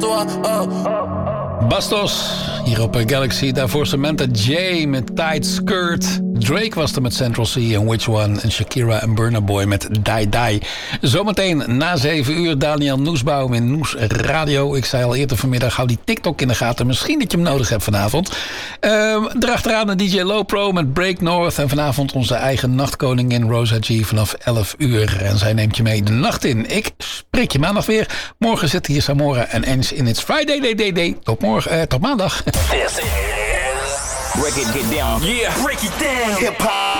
Bastos, hier op Galaxy. Daarvoor Samantha J met Tight Skirt. Drake was er met Central C en Which One. En Shakira en Burna Boy met Die Die. Zometeen na 7 uur Daniel Noesbaum in Noes Radio. Ik zei al eerder vanmiddag, hou die TikTok in de gaten. Misschien dat je hem nodig hebt vanavond. Erachteraan de DJ Lowpro met Break North. En vanavond onze eigen nachtkoningin Rosa G vanaf 11 uur. En zij neemt je mee de nacht in. Ik spreek je maandag weer. Morgen zitten hier Samora en Ens in It's Friday Day. Tot morgen, tot maandag. This is Break It Get Down. Yeah, break it down. Hip hop.